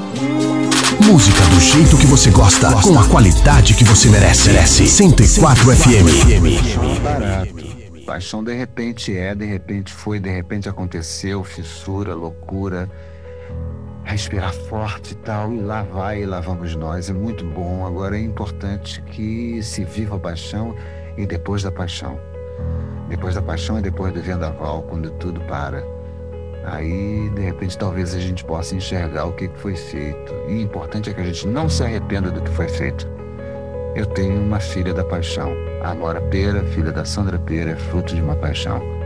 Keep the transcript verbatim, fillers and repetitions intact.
Música do jeito que você gosta, com a qualidade que você merece. merece. cento e quatro F M. Não é barato. Paixão de repente é, de repente foi, de repente aconteceu, fissura, loucura, respirar forte e tal, e lá vai, e lá vamos nós. É muito bom. Agora é importante que se viva a paixão e depois da paixão. Depois da paixão é depois do vendaval, quando tudo para. Aí, de repente, talvez a gente possa enxergar o que foi feito. E o importante é que a gente não se arrependa do que foi feito. Eu tenho uma filha da paixão. A Amora Pera, filha da Sandra Pera, é fruto de uma paixão.